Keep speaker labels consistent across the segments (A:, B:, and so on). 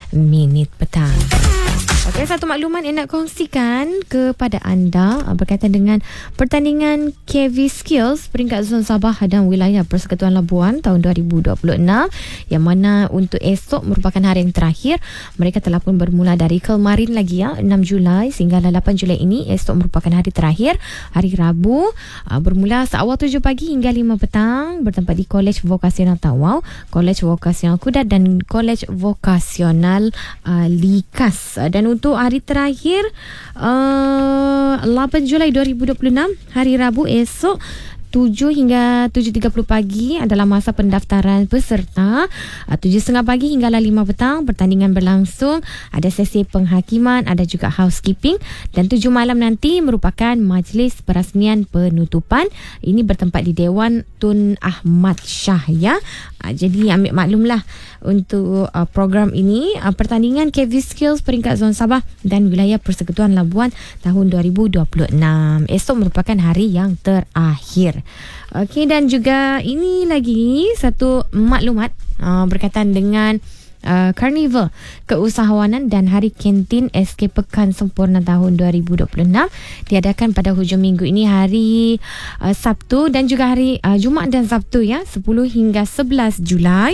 A: minit petang. Okey, satu maklumat yang nak kongsikan kepada anda berkaitan dengan pertandingan KV Skills peringkat Zon Sabah dan Wilayah Persekutuan Labuan tahun 2026 yang mana untuk esok merupakan hari yang terakhir. Mereka telah pun bermula dari kemarin lagi 6 Julai sehingga 8 Julai ini. Esok merupakan hari terakhir, hari Rabu, bermula seawal 7 pagi hingga 5 petang bertempat di Kolej Vokasional Tawau, Kolej Vokasional Kudat dan Kolej Vokasional Likas. Dan untuk hari terakhir 8 Julai 2026 hari Rabu esok 7 hingga 7.30 pagi adalah masa pendaftaran peserta. 7.30 pagi hingga 5 petang pertandingan berlangsung. Ada sesi penghakiman, ada juga housekeeping, dan 7 malam nanti merupakan majlis perasmian penutupan. Ini bertempat di Dewan Tun Ahmad Shah ya. Jadi ambil maklumlah untuk program ini. Pertandingan KV Skills peringkat Zon Sabah dan Wilayah Persekutuan Labuan tahun 2026. Esok merupakan hari yang terakhir. Okey, dan juga ini lagi satu maklumat berkaitan dengan Karnival Keusahawanan dan Hari Kantin SK Pekan Sempurna tahun 2026 diadakan pada hujung minggu ini, hari Sabtu dan juga hari Jumaat dan Sabtu ya, 10 hingga 11 Julai.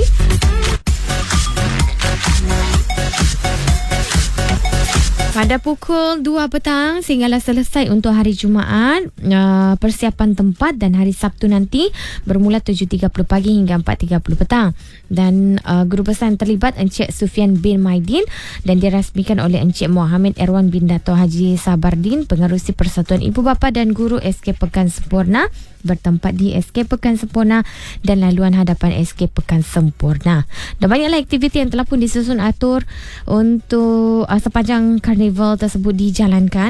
A: Pada pukul 2 petang sehinggalah selesai untuk hari Jumaat persiapan tempat, dan hari Sabtu nanti bermula 7.30 pagi hingga 4.30 petang. Dan guru besar yang terlibat Encik Sufian bin Maidin dan dirasmikan oleh Encik Muhammad Erwan bin Dato' Haji Sabardin, Pengerusi Persatuan Ibu Bapa dan Guru SK Pekan Sempurna, bertempat di SK Pekan Sempurna dan laluan hadapan SK Pekan Sempurna. Dan banyaklah aktiviti yang telah pun disusun atur untuk sepanjang karnival tersebut dijalankan.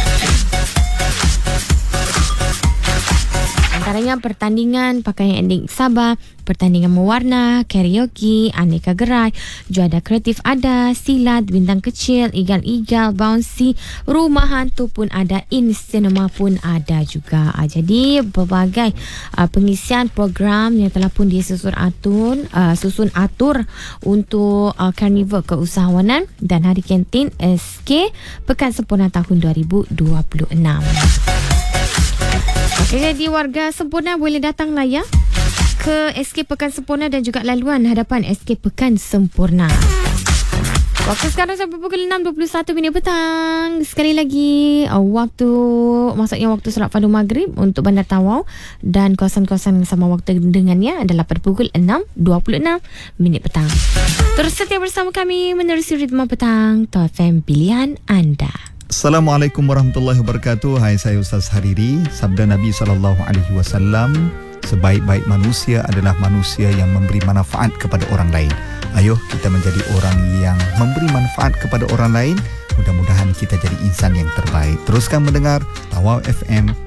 A: Antaranya pertandingan pakaian etnik Sabah, pertandingan mewarna, karaoke, aneka gerai, juada kreatif ada, silat, bintang kecil, igal-igal, bouncy, rumah hantu pun ada, in cinema pun ada juga. Jadi berbagai pengisian program yang telah pun disusun atur untuk Karnival Keusahawanan dan Hari Kantin SK Pekan Sempurna tahun 2026. Jadi warga Sempurna boleh datanglah ya ke SK Pekan Sempurna dan juga laluan hadapan SK Pekan Sempurna. Waktu sekarang sampai pukul 6.21 minit petang. Sekali lagi maksudnya waktu solat fardu maghrib untuk Bandar Tawau dan kawasan-kawasan sama waktu dengannya adalah pada pukul 6.26 minit petang. Terus setia bersama kami menerusi ritme petang Top FM pilihan anda.
B: Assalamualaikum warahmatullahi wabarakatuh. Hai, saya Ustaz Hariri. Sabda Nabi SAW, sebaik-baik manusia adalah manusia yang memberi manfaat kepada orang lain. Ayo kita menjadi orang yang memberi manfaat kepada orang lain. Mudah-mudahan kita jadi insan yang terbaik. Teruskan mendengar Tawau FM